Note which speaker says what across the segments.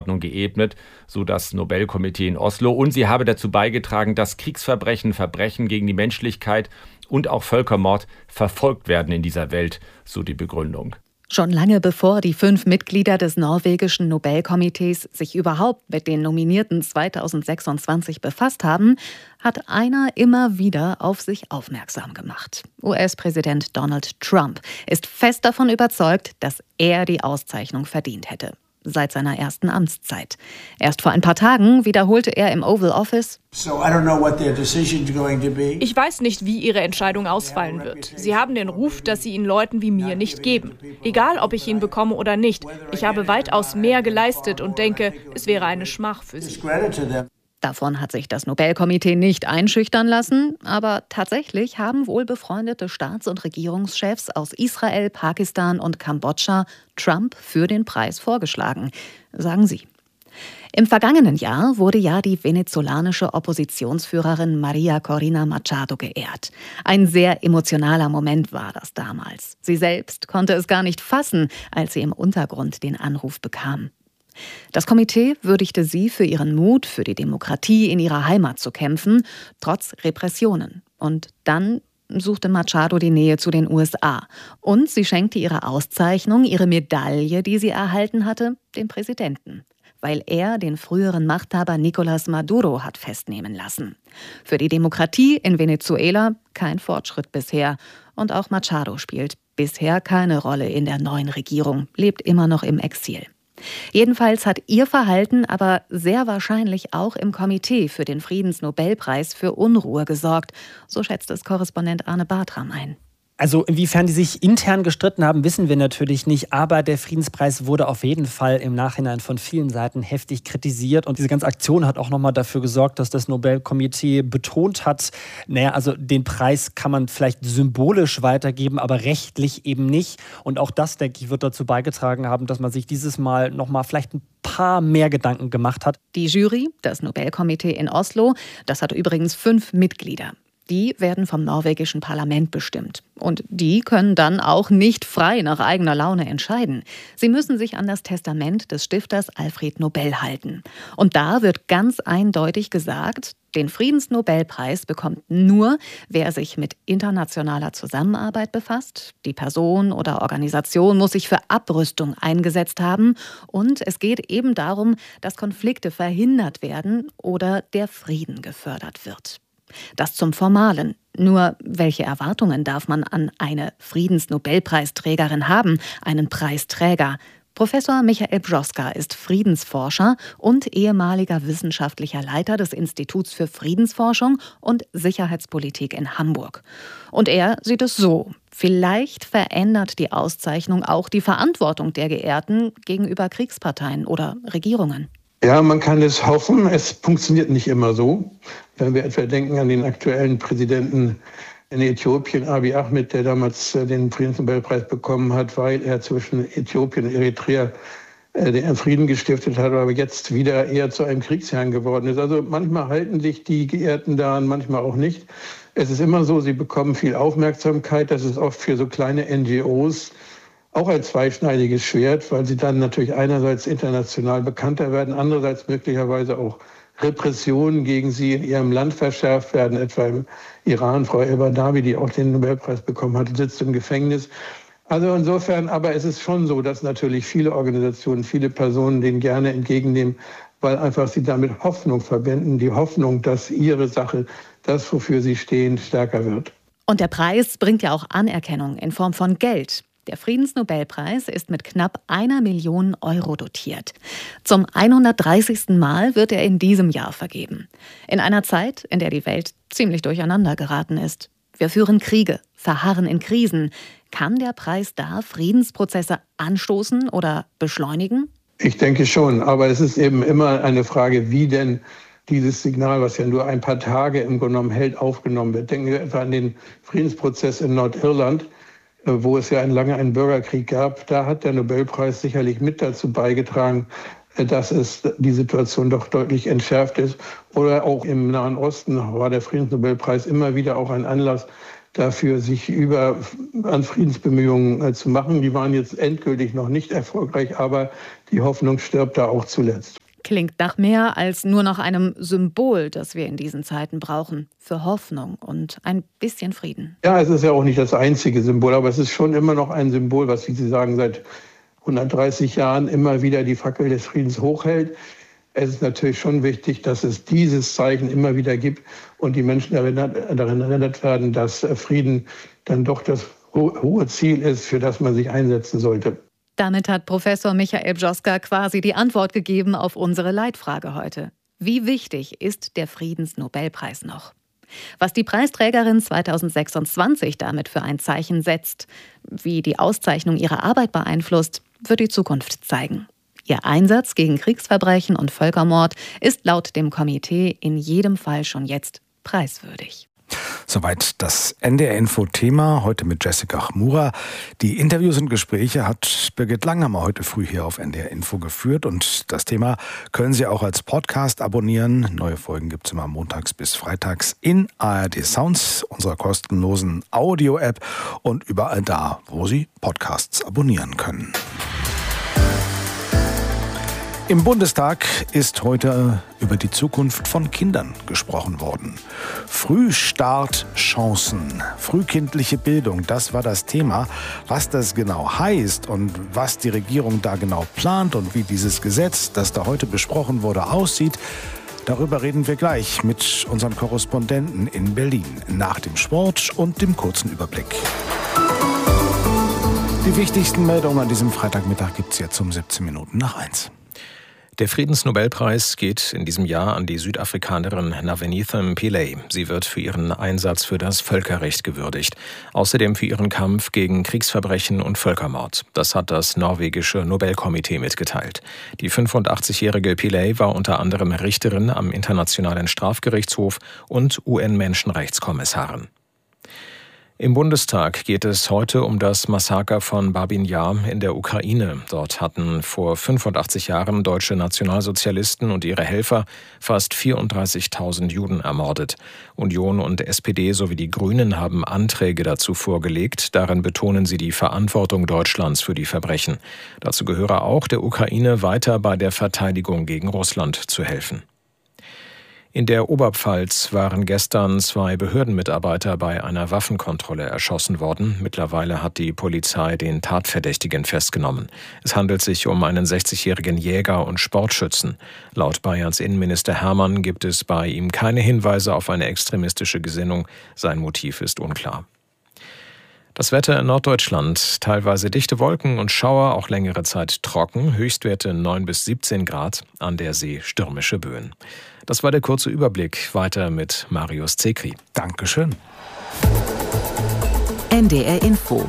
Speaker 1: Tagesordnung geebnet, so das Nobelkomitee in Oslo. Und sie habe dazu beigetragen, dass Kriegsverbrechen, Verbrechen gegen die Menschlichkeit und auch Völkermord verfolgt werden in dieser Welt, so die Begründung.
Speaker 2: Schon lange bevor die 5 Mitglieder des norwegischen Nobelkomitees sich überhaupt mit den Nominierten 2026 befasst haben, hat einer immer wieder auf sich aufmerksam gemacht. US-Präsident Donald Trump ist fest davon überzeugt, dass er die Auszeichnung verdient hätte. Seit seiner ersten Amtszeit. Erst vor ein paar Tagen wiederholte er im Oval Office:
Speaker 3: Ich weiß nicht, wie ihre Entscheidung ausfallen wird. Sie haben den Ruf, dass sie ihn Leuten wie mir nicht geben. Egal, ob ich ihn bekomme oder nicht. Ich habe weitaus mehr geleistet und denke, es wäre eine Schmach für sie.
Speaker 2: Davon hat sich das Nobelkomitee nicht einschüchtern lassen, aber tatsächlich haben wohl befreundete Staats- und Regierungschefs aus Israel, Pakistan und Kambodscha Trump für den Preis vorgeschlagen, sagen sie. Im vergangenen Jahr wurde ja die venezolanische Oppositionsführerin Maria Corina Machado geehrt. Ein sehr emotionaler Moment war das damals. Sie selbst konnte es gar nicht fassen, als sie im Untergrund den Anruf bekam. Das Komitee würdigte sie für ihren Mut, für die Demokratie in ihrer Heimat zu kämpfen, trotz Repressionen. Und dann suchte Machado die Nähe zu den USA. Und sie schenkte ihre Auszeichnung, ihre Medaille, die sie erhalten hatte, dem Präsidenten. Weil er den früheren Machthaber Nicolás Maduro hat festnehmen lassen. Für die Demokratie in Venezuela kein Fortschritt bisher. Und auch Machado spielt bisher keine Rolle in der neuen Regierung, lebt immer noch im Exil. Jedenfalls hat ihr Verhalten aber sehr wahrscheinlich auch im Komitee für den Friedensnobelpreis für Unruhe gesorgt. So schätzt es Korrespondent Arne Bartram ein.
Speaker 4: Also inwiefern die sich intern gestritten haben, wissen wir natürlich nicht. Aber der Friedenspreis wurde auf jeden Fall im Nachhinein von vielen Seiten heftig kritisiert. Und diese ganze Aktion hat auch nochmal dafür gesorgt, dass das Nobelkomitee betont hat, also den Preis kann man vielleicht symbolisch weitergeben, aber rechtlich eben nicht. Und auch das, denke ich, wird dazu beigetragen haben, dass man sich dieses Mal nochmal vielleicht ein paar mehr Gedanken gemacht hat.
Speaker 2: Die Jury, das Nobelkomitee in Oslo, das hat übrigens 5 Mitglieder. Die werden vom norwegischen Parlament bestimmt. Und die können dann auch nicht frei nach eigener Laune entscheiden. Sie müssen sich an das Testament des Stifters Alfred Nobel halten. Und da wird ganz eindeutig gesagt, den Friedensnobelpreis bekommt nur, wer sich mit internationaler Zusammenarbeit befasst. Die Person oder Organisation muss sich für Abrüstung eingesetzt haben. Und es geht eben darum, dass Konflikte verhindert werden oder der Frieden gefördert wird. Das zum Formalen. Nur welche Erwartungen darf man an eine Friedensnobelpreisträgerin haben, einen Preisträger? Professor Michael Bžoska ist Friedensforscher und ehemaliger wissenschaftlicher Leiter des Instituts für Friedensforschung und Sicherheitspolitik in Hamburg. Und er sieht es so: Vielleicht verändert die Auszeichnung auch die Verantwortung der Geehrten gegenüber Kriegsparteien oder Regierungen.
Speaker 5: Ja, man kann es hoffen. Es funktioniert nicht immer so. Wenn wir etwa denken an den aktuellen Präsidenten in Äthiopien, Abiy Ahmed, der damals den Friedensnobelpreis bekommen hat, weil er zwischen Äthiopien und Eritrea den Frieden gestiftet hat, aber jetzt wieder eher zu einem Kriegsherrn geworden ist. Also manchmal halten sich die Geehrten daran, manchmal auch nicht. Es ist immer so, sie bekommen viel Aufmerksamkeit. Das ist oft für so kleine NGOs auch ein zweischneidiges Schwert, weil sie dann natürlich einerseits international bekannter werden, andererseits möglicherweise auch Repressionen gegen sie in ihrem Land verschärft werden, etwa im Iran. Frau El-Badawi, die auch den Nobelpreis bekommen hat, sitzt im Gefängnis. Also insofern, aber es ist schon so, dass natürlich viele Organisationen, viele Personen den gerne entgegennehmen, weil einfach sie damit Hoffnung verbinden, die Hoffnung, dass ihre Sache, das, wofür sie stehen, stärker wird.
Speaker 2: Und der Preis bringt ja auch Anerkennung in Form von Geld. Der Friedensnobelpreis ist mit knapp 1 Million Euro dotiert. Zum 130. Mal wird er in diesem Jahr vergeben. In einer Zeit, in der die Welt ziemlich durcheinander geraten ist. Wir führen Kriege, verharren in Krisen. Kann der Preis da Friedensprozesse anstoßen oder beschleunigen?
Speaker 5: Ich denke schon, aber es ist eben immer eine Frage, wie denn dieses Signal, was ja nur ein paar Tage im Grunde genommen hält, aufgenommen wird. Denken wir etwa an den Friedensprozess in Nordirland, wo es ja lange einen Bürgerkrieg gab. Da hat der Nobelpreis sicherlich mit dazu beigetragen, dass es die Situation doch deutlich entschärft ist. Oder auch im Nahen Osten war der Friedensnobelpreis immer wieder auch ein Anlass dafür, sich an Friedensbemühungen zu machen. Die waren jetzt endgültig noch nicht erfolgreich, aber die Hoffnung stirbt da auch zuletzt.
Speaker 2: Klingt nach mehr als nur noch einem Symbol, das wir in diesen Zeiten brauchen. Für Hoffnung und ein bisschen Frieden.
Speaker 5: Ja, es ist ja auch nicht das einzige Symbol, aber es ist schon immer noch ein Symbol, was, wie Sie sagen, seit 130 Jahren immer wieder die Fackel des Friedens hochhält. Es ist natürlich schon wichtig, dass es dieses Zeichen immer wieder gibt und die Menschen daran erinnert werden, dass Frieden dann doch das hohe Ziel ist, für das man sich einsetzen sollte.
Speaker 2: Damit hat Professor Michael Bjoska quasi die Antwort gegeben auf unsere Leitfrage heute. Wie wichtig ist der Friedensnobelpreis noch? Was die Preisträgerin 2026 damit für ein Zeichen setzt, wie die Auszeichnung ihre Arbeit beeinflusst, wird die Zukunft zeigen. Ihr Einsatz gegen Kriegsverbrechen und Völkermord ist laut dem Komitee in jedem Fall schon jetzt preiswürdig.
Speaker 6: Soweit das NDR-Info-Thema, heute mit Jessica Chmura. Die Interviews und Gespräche hat Birgit Langhammer heute früh hier auf NDR-Info geführt. Und das Thema können Sie auch als Podcast abonnieren. Neue Folgen gibt es immer montags bis freitags in ARD Sounds, unserer kostenlosen Audio-App und überall da, wo Sie Podcasts abonnieren können. Im Bundestag ist heute über die Zukunft von Kindern gesprochen worden. Frühstartchancen, frühkindliche Bildung, das war das Thema. Was das genau heißt und was die Regierung da genau plant und wie dieses Gesetz, das da heute besprochen wurde, aussieht, darüber reden wir gleich mit unseren Korrespondenten in Berlin nach dem Sport und dem kurzen Überblick. Die wichtigsten Meldungen an diesem Freitagmittag gibt es jetzt um 17:17.
Speaker 7: Der Friedensnobelpreis geht in diesem Jahr an die Südafrikanerin Navenitha Pillay. Sie wird für ihren Einsatz für das Völkerrecht gewürdigt. Außerdem für ihren Kampf gegen Kriegsverbrechen und Völkermord. Das hat das norwegische Nobelkomitee mitgeteilt. Die 85-jährige Pillay war unter anderem Richterin am Internationalen Strafgerichtshof und UN-Menschenrechtskommissarin. Im Bundestag geht es heute um das Massaker von Babin Jar in der Ukraine. Dort hatten vor 85 Jahren deutsche Nationalsozialisten und ihre Helfer fast 34.000 Juden ermordet. Union und SPD sowie die Grünen haben Anträge dazu vorgelegt. Darin betonen sie die Verantwortung Deutschlands für die Verbrechen. Dazu gehöre auch, der Ukraine weiter bei der Verteidigung gegen Russland zu helfen. In der Oberpfalz waren gestern 2 Behördenmitarbeiter bei einer Waffenkontrolle erschossen worden. Mittlerweile hat die Polizei den Tatverdächtigen festgenommen. Es handelt sich um einen 60-jährigen Jäger und Sportschützen. Laut Bayerns Innenminister Hermann gibt es bei ihm keine Hinweise auf eine extremistische Gesinnung. Sein Motiv ist unklar. Das Wetter in Norddeutschland, teilweise dichte Wolken und Schauer, auch längere Zeit trocken, Höchstwerte 9 bis 17 Grad, an der See stürmische Böen. Das war der kurze Überblick, weiter mit Marius Zekri.
Speaker 6: Dankeschön.
Speaker 8: NDR Info.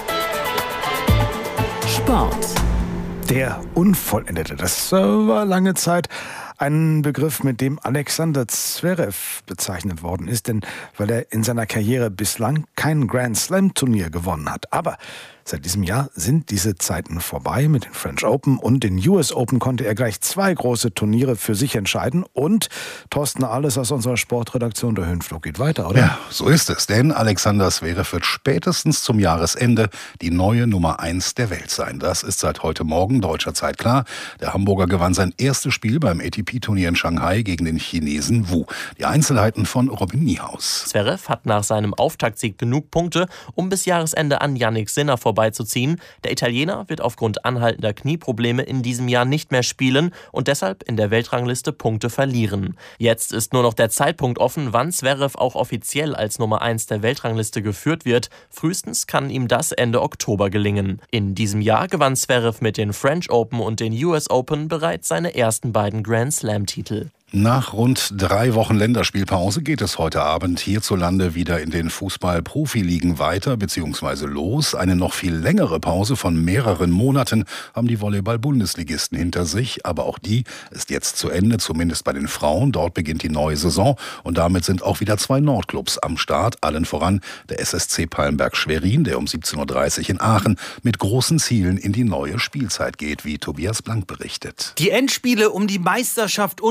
Speaker 8: Sport.
Speaker 6: Der Unvollendete, das war lange Zeit ein Begriff, mit dem Alexander Zverev bezeichnet worden ist, denn weil er in seiner Karriere bislang kein Grand-Slam-Turnier gewonnen hat. Aber seit diesem Jahr sind diese Zeiten vorbei. Mit den French Open und den US Open konnte er gleich 2 große Turniere für sich entscheiden. Und Thorsten Ahles aus unserer Sportredaktion, der Höhenflug geht weiter, oder?
Speaker 9: Ja, so ist es. Denn Alexander Zverev wird spätestens zum Jahresende die neue Nummer 1 der Welt sein. Das ist seit heute Morgen deutscher Zeit klar. Der Hamburger gewann sein erstes Spiel beim ATP-Turnier in Shanghai gegen den Chinesen Wu. Die Einzelheiten von Robin Niehaus.
Speaker 10: Zverev hat nach seinem Auftaktsieg genug Punkte, um bis Jahresende an Jannik Sinner vorbeizuziehen. Der Italiener wird aufgrund anhaltender Knieprobleme in diesem Jahr nicht mehr spielen und deshalb in der Weltrangliste Punkte verlieren. Jetzt ist nur noch der Zeitpunkt offen, wann Zverev auch offiziell als Nummer 1 der Weltrangliste geführt wird. Frühestens kann ihm das Ende Oktober gelingen. In diesem Jahr gewann Zverev mit den French Open und den US Open bereits seine ersten beiden Grand-Slam-Titel.
Speaker 9: Nach rund 3 Wochen Länderspielpause geht es heute Abend hierzulande wieder in den Fußball-Profiligen weiter bzw. los. Eine noch viel längere Pause von mehreren Monaten haben die Volleyball-Bundesligisten hinter sich. Aber auch die ist jetzt zu Ende, zumindest bei den Frauen. Dort beginnt die neue Saison und damit sind auch wieder 2 Nordclubs am Start. Allen voran der SSC Palmberg-Schwerin, der um 17:30 Uhr in Aachen mit großen Zielen in die neue Spielzeit geht, wie Tobias Blank berichtet.
Speaker 11: Die Endspiele um die Meisterschaft und den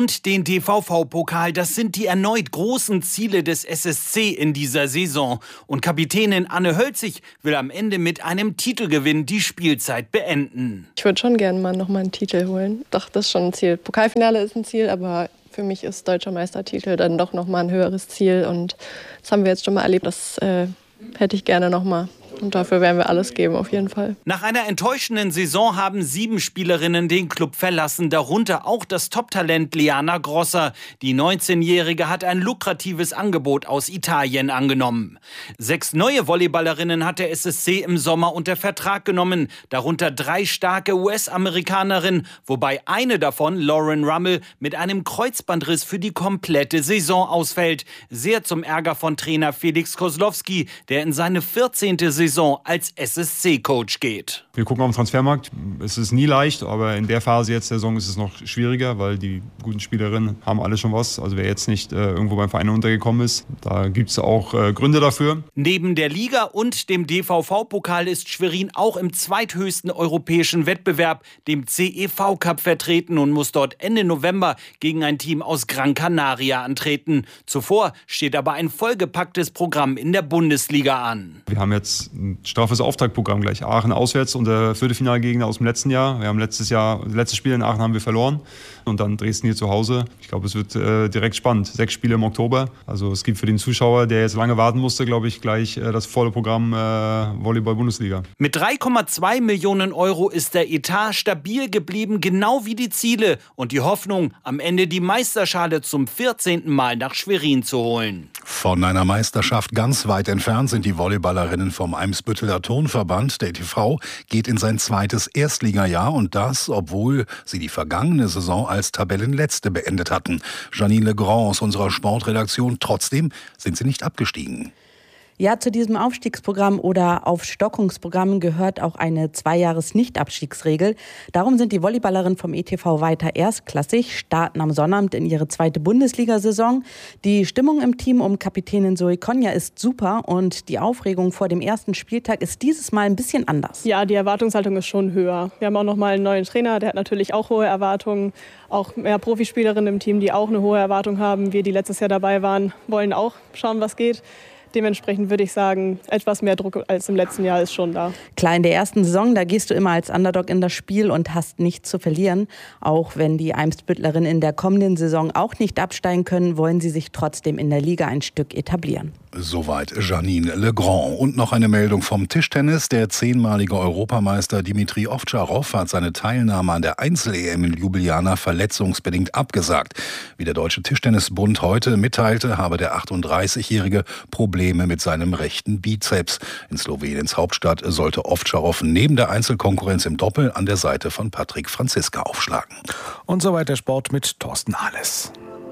Speaker 11: DVV-Pokal, das sind die erneut großen Ziele des SSC in dieser Saison. Und Kapitänin Anne Hölzig will am Ende mit einem Titelgewinn die Spielzeit beenden.
Speaker 12: Ich würde schon gerne mal nochmal einen Titel holen. Doch, das ist schon ein Ziel. Pokalfinale ist ein Ziel, aber für mich ist deutscher Meistertitel dann doch nochmal ein höheres Ziel. Und das haben wir jetzt schon mal erlebt. Das hätte ich gerne nochmal. Und dafür werden wir alles geben, auf jeden Fall.
Speaker 11: Nach einer enttäuschenden Saison haben 7 Spielerinnen den Club verlassen, darunter auch das Top-Talent Liana Grosser. Die 19-Jährige hat ein lukratives Angebot aus Italien angenommen. 6 neue Volleyballerinnen hat der SSC im Sommer unter Vertrag genommen, darunter 3 starke US-Amerikanerinnen, wobei eine davon, Lauren Rummel, mit einem Kreuzbandriss für die komplette Saison ausfällt. Sehr zum Ärger von Trainer Felix Kozlowski, der in seine 14. Saison als SSC-Coach geht.
Speaker 13: Wir gucken auf den Transfermarkt. Es ist nie leicht, aber in der Phase jetzt der Saison ist es noch schwieriger, weil die guten Spielerinnen haben alle schon was. Also wer jetzt nicht irgendwo beim Verein untergekommen ist, da gibt es auch Gründe dafür.
Speaker 11: Neben der Liga und dem DVV-Pokal ist Schwerin auch im zweithöchsten europäischen Wettbewerb, dem CEV-Cup, vertreten und muss dort Ende November gegen ein Team aus Gran Canaria antreten. Zuvor steht aber ein vollgepacktes Programm in der Bundesliga an.
Speaker 13: Wir haben jetzt ein straffes Auftaktprogramm gleich. Aachen auswärts und der Viertelfinalgegner aus dem letzten Jahr. Wir haben letztes Spiel in Aachen haben wir verloren und dann Dresden hier zu Hause. Ich glaube, es wird direkt spannend. 6 Spiele im Oktober. Also es gibt für den Zuschauer, der jetzt lange warten musste, glaube ich, gleich das volle Programm Volleyball-Bundesliga.
Speaker 11: Mit 3,2 Millionen Euro ist der Etat stabil geblieben, genau wie die Ziele und die Hoffnung, am Ende die Meisterschale zum 14. Mal nach Schwerin zu holen.
Speaker 9: Von einer Meisterschaft ganz weit entfernt sind die Volleyballerinnen vom Eimsbütteler Turnverband. Der ETV geht in sein 2. Erstligajahr und das, obwohl sie die vergangene Saison als Tabellenletzte beendet hatten. Janine Legrand aus unserer Sportredaktion. Trotzdem sind sie nicht abgestiegen.
Speaker 14: Ja, zu diesem Aufstiegsprogramm oder Aufstockungsprogramm gehört auch eine 2-Jahres-Nicht-Abstiegsregel. Darum sind die Volleyballerinnen vom ETV weiter erstklassig, starten am Sonnabend in ihre 2. Bundesliga-Saison. Die Stimmung im Team um Kapitänin Zoe Konja ist super und die Aufregung vor dem ersten Spieltag ist dieses Mal ein bisschen anders.
Speaker 12: Ja, die Erwartungshaltung ist schon höher. Wir haben auch noch mal einen neuen Trainer, der hat natürlich auch hohe Erwartungen. Auch mehr Profispielerinnen im Team, die auch eine hohe Erwartung haben. Wir, die letztes Jahr dabei waren, wollen auch schauen, was geht. Dementsprechend würde ich sagen, etwas mehr Druck als im letzten Jahr ist schon da.
Speaker 14: Klar, in der ersten Saison, da gehst du immer als Underdog in das Spiel und hast nichts zu verlieren. Auch wenn die Eimsbüttlerinnen in der kommenden Saison auch nicht absteigen können, wollen sie sich trotzdem in der Liga ein Stück etablieren.
Speaker 9: Soweit Janine Legrand. Und noch eine Meldung vom Tischtennis. Der 10-malige Europameister Dimitri Ovtcharov hat seine Teilnahme an der Einzel-EM in Ljubljana verletzungsbedingt abgesagt. Wie der Deutsche Tischtennisbund heute mitteilte, habe der 38-Jährige Probleme mit seinem rechten Bizeps. In Sloweniens Hauptstadt sollte Ovtcharov neben der Einzelkonkurrenz im Doppel an der Seite von Patrick Franziska aufschlagen.
Speaker 6: Und soweit der Sport mit Thorsten Ahles.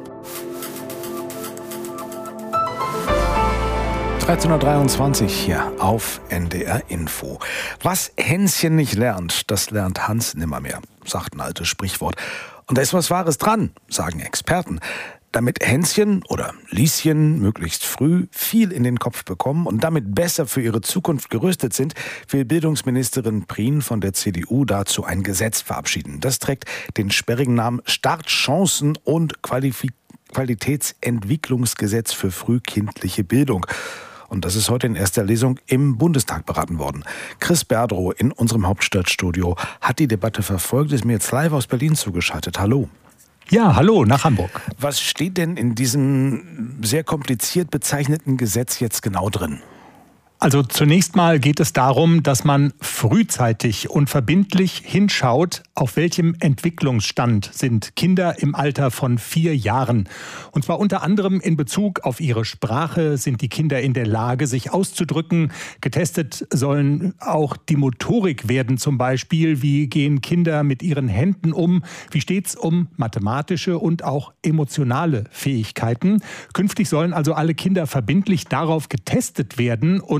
Speaker 6: 13.23 Uhr hier auf NDR Info. Was Hänschen nicht lernt, das lernt Hans nimmermehr, sagt ein altes Sprichwort. Und da ist was Wahres dran, sagen Experten. Damit Hänschen oder Lieschen möglichst früh viel in den Kopf bekommen und damit besser für ihre Zukunft gerüstet sind, will Bildungsministerin Prien von der CDU dazu ein Gesetz verabschieden. Das trägt den sperrigen Namen Startchancen- und Qualitätsentwicklungsgesetz für frühkindliche Bildung. Und das ist heute in erster Lesung im Bundestag beraten worden. Chris Berdrow in unserem Hauptstadtstudio hat die Debatte verfolgt, ist mir jetzt live aus Berlin zugeschaltet. Hallo.
Speaker 15: Ja, hallo, nach Hamburg.
Speaker 6: Was steht denn in diesem sehr kompliziert bezeichneten Gesetz jetzt genau drin?
Speaker 15: Also zunächst mal geht es darum, dass man frühzeitig und verbindlich hinschaut, auf welchem Entwicklungsstand sind Kinder im Alter von 4 Jahren. Und zwar unter anderem in Bezug auf ihre Sprache, sind die Kinder in der Lage, sich auszudrücken. Getestet sollen auch die Motorik werden zum Beispiel. Wie gehen Kinder mit ihren Händen um? Wie steht es um mathematische und auch emotionale Fähigkeiten? Künftig sollen also alle Kinder verbindlich darauf getestet werden und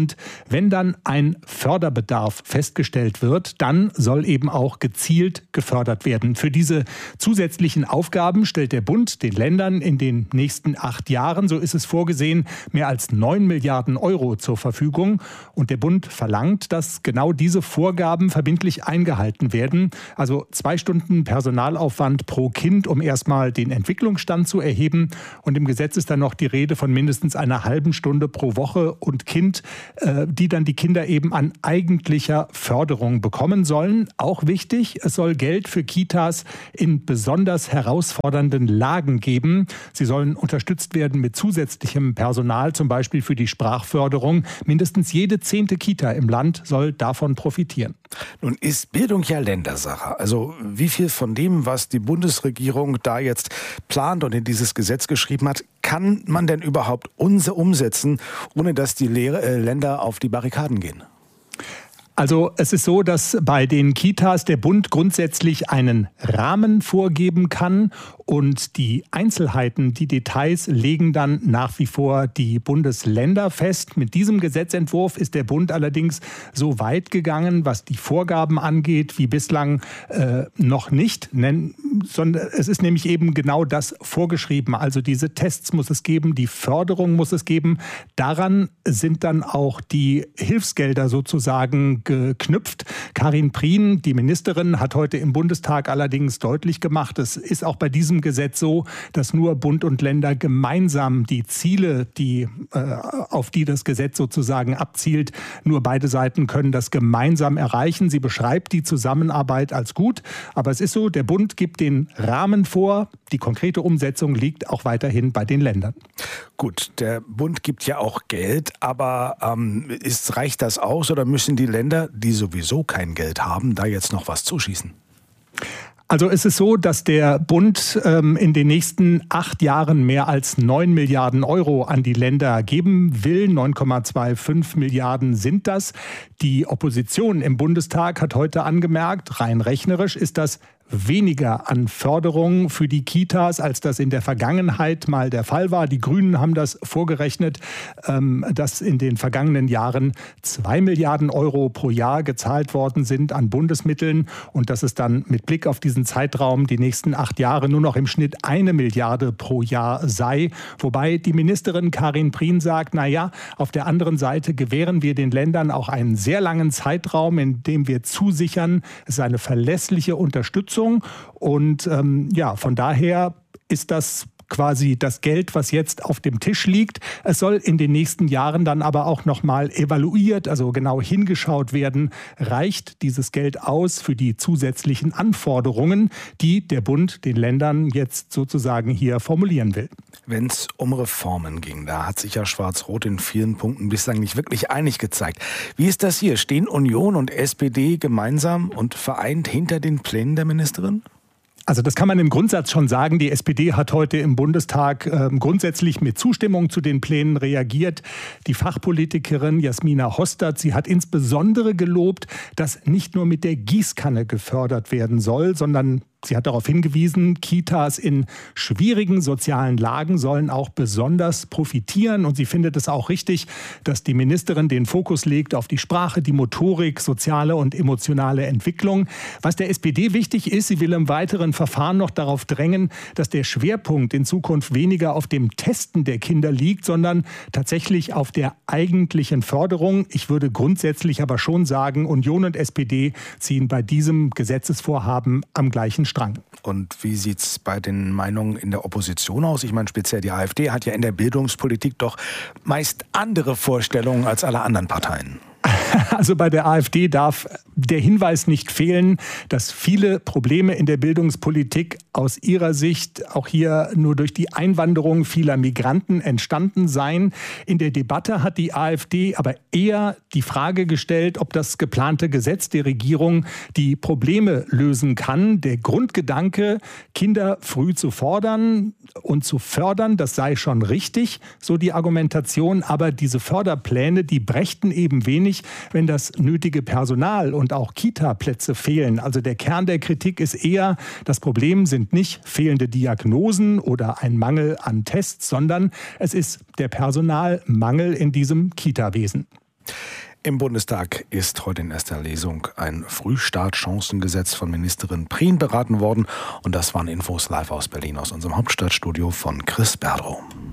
Speaker 15: Und wenn dann ein Förderbedarf festgestellt wird, dann soll eben auch gezielt gefördert werden. Für diese zusätzlichen Aufgaben stellt der Bund den Ländern in den nächsten 8 Jahren, so ist es vorgesehen, mehr als 9 Milliarden Euro zur Verfügung. Und der Bund verlangt, dass genau diese Vorgaben verbindlich eingehalten werden. Also 2 Stunden Personalaufwand pro Kind, um erstmal den Entwicklungsstand zu erheben. Und im Gesetz ist dann noch die Rede von mindestens einer halben Stunde pro Woche und Kind, die dann die Kinder eben an eigentlicher Förderung bekommen sollen. Auch wichtig, es soll Geld für Kitas in besonders herausfordernden Lagen geben. Sie sollen unterstützt werden mit zusätzlichem Personal, zum Beispiel für die Sprachförderung. Mindestens jede 10. Kita im Land soll davon profitieren.
Speaker 6: Nun ist Bildung ja Ländersache. Also wie viel von dem, was die Bundesregierung da jetzt plant und in dieses Gesetz geschrieben hat, kann man denn überhaupt umsetzen, ohne dass die Länder auf die Barrikaden gehen?
Speaker 15: Also es ist so, dass bei den Kitas der Bund grundsätzlich einen Rahmen vorgeben kann und die Einzelheiten, die Details legen dann nach wie vor die Bundesländer fest. Mit diesem Gesetzentwurf ist der Bund allerdings so weit gegangen, was die Vorgaben angeht, wie bislang noch nicht. Sondern es ist nämlich eben genau das vorgeschrieben. Also diese Tests muss es geben, die Förderung muss es geben. Daran sind dann auch die Hilfsgelder sozusagen geknüpft. Karin Prien, die Ministerin, hat heute im Bundestag allerdings deutlich gemacht, es ist auch bei diesem Gesetz so, dass nur Bund und Länder gemeinsam die Ziele, auf die das Gesetz sozusagen abzielt, nur beide Seiten können das gemeinsam erreichen. Sie beschreibt die Zusammenarbeit als gut, aber es ist so, der Bund gibt den Rahmen vor, die konkrete Umsetzung liegt auch weiterhin bei den Ländern.
Speaker 6: Gut, der Bund gibt ja auch Geld, aber reicht das aus oder müssen die Länder, die sowieso kein Geld haben, da jetzt noch was zuschießen?
Speaker 15: Also es ist so, dass der Bund in den nächsten 8 Jahren mehr als 9 Milliarden Euro an die Länder geben will. 9,25 Milliarden sind das. Die Opposition im Bundestag hat heute angemerkt, rein rechnerisch ist das weniger an Förderung für die Kitas, als das in der Vergangenheit mal der Fall war. Die Grünen haben das vorgerechnet, dass in den vergangenen Jahren 2 Milliarden Euro pro Jahr gezahlt worden sind an Bundesmitteln und dass es dann mit Blick auf diesen Zeitraum die nächsten 8 Jahre nur noch im Schnitt 1 Milliarde pro Jahr sei. Wobei die Ministerin Karin Prien sagt, naja, auf der anderen Seite gewähren wir den Ländern auch einen sehr langen Zeitraum, in dem wir zusichern, es ist eine verlässliche Unterstützung. Und von daher ist das quasi das Geld, was jetzt auf dem Tisch liegt. Es soll in den nächsten Jahren dann aber auch nochmal evaluiert, also genau hingeschaut werden, reicht dieses Geld aus für die zusätzlichen Anforderungen, die der Bund den Ländern jetzt sozusagen hier formulieren will.
Speaker 6: Wenn es um Reformen ging, da hat sich ja Schwarz-Rot in vielen Punkten bislang nicht wirklich einig gezeigt. Wie ist das hier? Stehen Union und SPD gemeinsam und vereint hinter den Plänen der Ministerin?
Speaker 15: Also das kann man im Grundsatz schon sagen. Die SPD hat heute im Bundestag grundsätzlich mit Zustimmung zu den Plänen reagiert. Die Fachpolitikerin Jasmina Hostert, sie hat insbesondere gelobt, dass nicht nur mit der Gießkanne gefördert werden soll, sondern sie hat darauf hingewiesen, Kitas in schwierigen sozialen Lagen sollen auch besonders profitieren. Und sie findet es auch richtig, dass die Ministerin den Fokus legt auf die Sprache, die Motorik, soziale und emotionale Entwicklung. Was der SPD wichtig ist, sie will im weiteren Verfahren noch darauf drängen, dass der Schwerpunkt in Zukunft weniger auf dem Testen der Kinder liegt, sondern tatsächlich auf der eigentlichen Förderung. Ich würde grundsätzlich aber schon sagen, Union und SPD ziehen bei diesem Gesetzesvorhaben am gleichen Strang.
Speaker 6: Und wie sieht es bei den Meinungen in der Opposition aus? Ich meine, speziell die AfD hat ja in der Bildungspolitik doch meist andere Vorstellungen als alle anderen Parteien.
Speaker 15: Also bei der AfD darf der Hinweis nicht fehlen, dass viele Probleme in der Bildungspolitik aus ihrer Sicht auch hier nur durch die Einwanderung vieler Migranten entstanden seien. In der Debatte hat die AfD aber eher die Frage gestellt, ob das geplante Gesetz der Regierung die Probleme lösen kann. Der Grundgedanke, Kinder früh zu fordern und zu fördern, das sei schon richtig, so die Argumentation. Aber diese Förderpläne, die brächten eben wenig, wenn das nötige Personal und auch Kita-Plätze fehlen. Also der Kern der Kritik ist eher, das Problem sind nicht fehlende Diagnosen oder ein Mangel an Tests, sondern es ist der Personalmangel in diesem Kita-Wesen.
Speaker 6: Im Bundestag ist heute in erster Lesung ein Frühstartchancengesetz von Ministerin Prien beraten worden. Und das waren Infos live aus Berlin, aus unserem Hauptstadtstudio von Chris Berdrow.